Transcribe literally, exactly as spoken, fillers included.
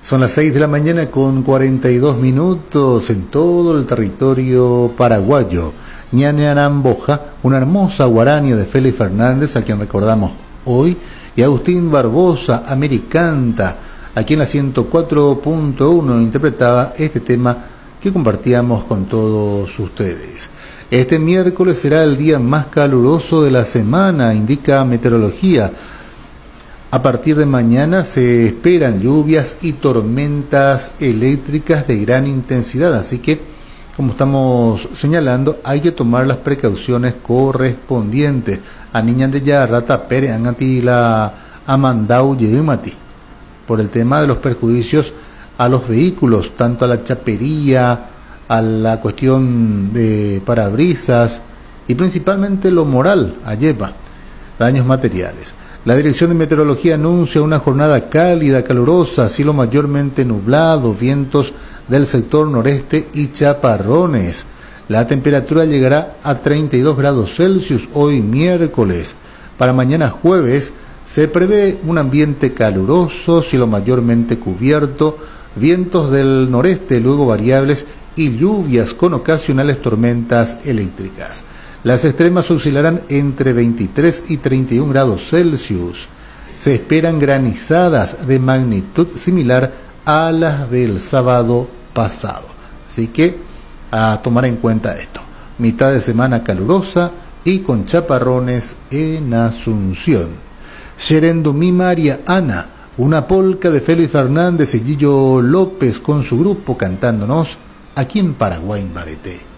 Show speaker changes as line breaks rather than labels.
Son las seis de la mañana con cuarenta y dos minutos en todo el territorio paraguayo. Ñañaramboja, una hermosa guarania de Félix Fernández, a quien recordamos hoy, y Agustín Barbosa, Americanta, a quien la ciento cuatro punto uno interpretaba este tema que compartíamos con todos ustedes. Este miércoles será el día más caluroso de la semana, indica meteorología. A partir de mañana se esperan lluvias y tormentas eléctricas de gran intensidad, así que, como estamos señalando, hay que tomar las precauciones correspondientes. A niñan de ya rata pere angatila amandau yemati por el tema de los perjuicios a los vehículos, tanto a la chapería, a la cuestión de parabrisas y principalmente lo moral, a lleva daños materiales. La Dirección de Meteorología anuncia una jornada cálida, calurosa, cielo mayormente nublado, vientos del sector noreste y chaparrones. La temperatura llegará a treinta y dos grados Celsius hoy miércoles. Para mañana jueves se prevé un ambiente caluroso, cielo mayormente cubierto, vientos del noreste luego variables y lluvias con ocasionales tormentas eléctricas. Las extremas oscilarán entre veintitrés y treinta y un grados Celsius. Se esperan granizadas de magnitud similar a las del sábado pasado. Así que a tomar en cuenta esto. Mitad de semana calurosa y con chaparrones en Asunción. Sherendumí María Ana, una polca de Félix Fernández y Gillo López con su grupo cantándonos aquí en Paraguay en Bareté.